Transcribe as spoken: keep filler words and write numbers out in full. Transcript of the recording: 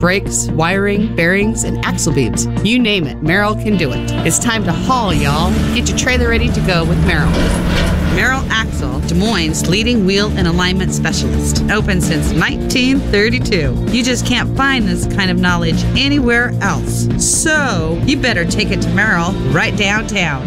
brakes, wiring, bearings, and axle beams. You name it, Merrill can do it. It's time to haul, y'all. Get your trailer ready to go with Merrill. Merrill Axle, Des Moines' leading wheel and alignment specialist. Open since nineteen thirty-two. You just can't find this kind of knowledge anywhere else. So, you better take it to Merrill right downtown.